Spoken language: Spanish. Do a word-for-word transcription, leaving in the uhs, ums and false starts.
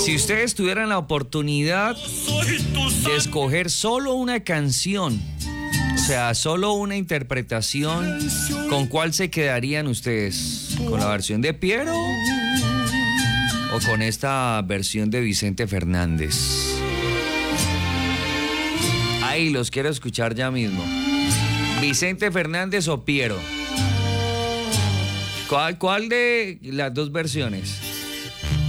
Si ustedes tuvieran la oportunidad de escoger solo una canción, o sea, solo una interpretación, ¿con cuál se quedarían ustedes? ¿Con la versión de Piero o con esta versión de Vicente Fernández? Ahí los quiero escuchar ya mismo. ¿Vicente Fernández o Piero? ¿Cuál, cuál de las dos versiones?